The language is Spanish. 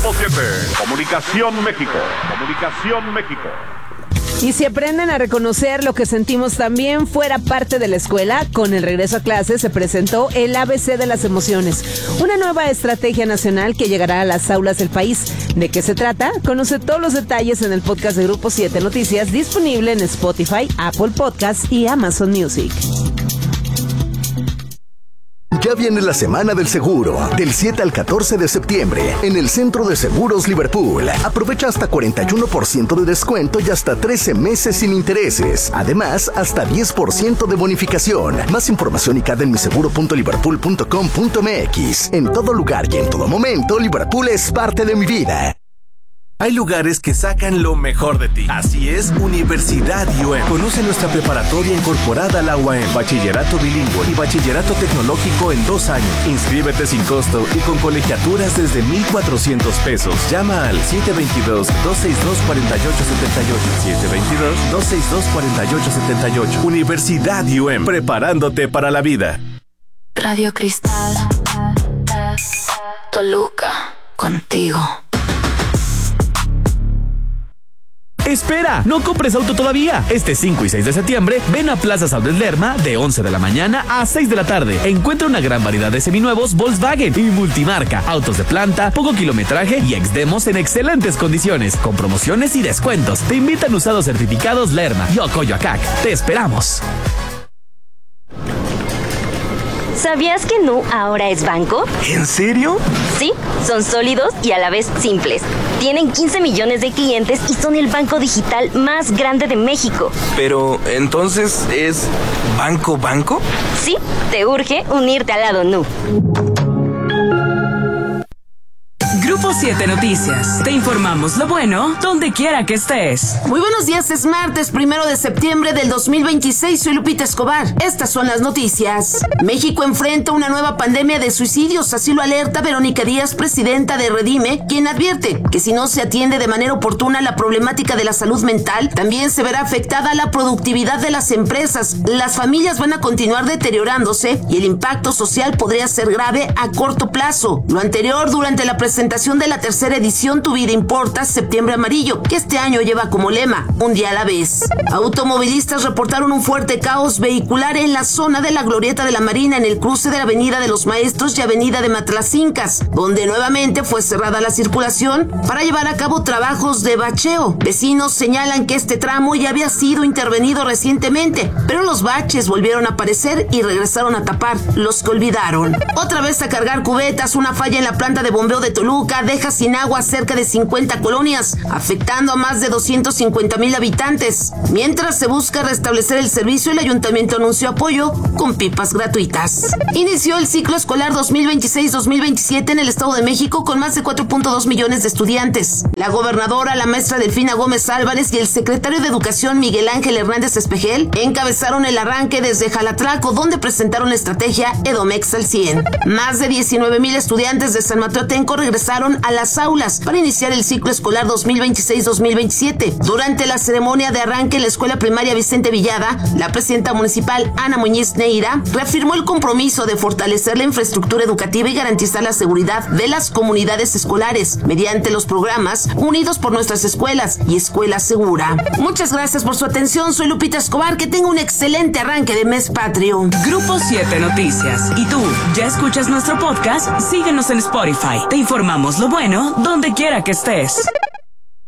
Grupo 7, Comunicación México. Comunicación México. Y si aprenden a reconocer lo que sentimos también fuera parte de la escuela, con el regreso a clases se presentó el ABC de las emociones, una nueva estrategia nacional que llegará a las aulas del país. ¿De qué se trata? Conoce todos los detalles en el podcast de Grupo 7 Noticias, disponible en Spotify, Apple Podcasts y Amazon Music. Ya viene la Semana del Seguro, del 7 al 14 de septiembre, en el Centro de Seguros Liverpool. Aprovecha hasta 41% de descuento y hasta 13 meses sin intereses. Además, hasta 10% de bonificación. Más información y cada en miseguro.liverpool.com.mx. En todo lugar y en todo momento, Liverpool es parte de mi vida. Hay lugares que sacan lo mejor de ti. Así es, Universidad UM. Conoce nuestra preparatoria incorporada a la UAM, bachillerato bilingüe y bachillerato tecnológico en 2 años. Inscríbete sin costo y con colegiaturas desde 1,400 pesos. Llama al 722-262-4878. 722-262-4878. Universidad UM, preparándote para la vida. Radio Cristal, Toluca, contigo. ¡Espera! ¡No compres auto todavía! Este 5 y 6 de septiembre, ven a Plaza Saules Lerma de 11 de la mañana a 6 de la tarde. Encuentra una gran variedad de seminuevos Volkswagen y multimarca, autos de planta, poco kilometraje y ex-demos en excelentes condiciones, con promociones y descuentos. Te invitan usados certificados Lerma y Ocoyoacac. ¡Te esperamos! ¿Sabías que Nu ahora es banco? ¿En serio? Sí, son sólidos y a la vez simples. Tienen 15 millones de clientes y son el banco digital más grande de México. Pero, ¿entonces es banco? Sí, te urge unirte al lado Nu. Grupo 7 Noticias. Te informamos lo bueno donde quiera que estés. Muy buenos días, es martes 1 de septiembre del 2026. Soy Lupita Escobar. Estas son las noticias. México enfrenta una nueva pandemia de suicidios. Así lo alerta Verónica Díaz, presidenta de Redime, quien advierte que si no se atiende de manera oportuna la problemática de la salud mental, también se verá afectada la productividad de las empresas. Las familias van a continuar deteriorándose y el impacto social podría ser grave a corto plazo. Lo anterior durante la presentación de la tercera edición Tu Vida Importa, Septiembre Amarillo, que este año lleva como lema Un día a la vez. Automovilistas reportaron un fuerte caos vehicular en la zona de la Glorieta de la Marina, en el cruce de la Avenida de los Maestros y Avenida de Matlacincas, donde nuevamente fue cerrada la circulación para llevar a cabo trabajos de bacheo. Vecinos señalan que este tramo ya había sido intervenido recientemente, pero los baches volvieron a aparecer y regresaron a tapar los que olvidaron. Otra vez a cargar cubetas. Una falla en la planta de bombeo de Toluca deja sin agua cerca de 50 colonias, afectando a más de 250,000 habitantes. Mientras se busca restablecer el servicio, el ayuntamiento anunció apoyo con pipas gratuitas. Inició el ciclo escolar 2026-2027 en el Estado de México con más de 4.2 millones de estudiantes. La gobernadora, la maestra Delfina Gómez Álvarez y el secretario de Educación Miguel Ángel Hernández Espejel encabezaron el arranque desde Jalatlaco, donde presentaron la estrategia Edomex al 100. Más de 19,000 estudiantes de San Mateo Atenco regresaron a las aulas para iniciar el ciclo escolar 2026-2027. Durante la ceremonia de arranque en la escuela primaria Vicente Villada, la presidenta municipal Ana Muñiz Neira reafirmó el compromiso de fortalecer la infraestructura educativa y garantizar la seguridad de las comunidades escolares mediante los programas Unidos por Nuestras Escuelas y Escuela Segura. Muchas gracias por su atención. Soy Lupita Escobar. Que tenga un excelente arranque de mes patrio. Grupo 7 Noticias. ¿Y tú ya escuchas nuestro podcast? Síguenos en Spotify. Te informamos lo bueno donde quiera que estés.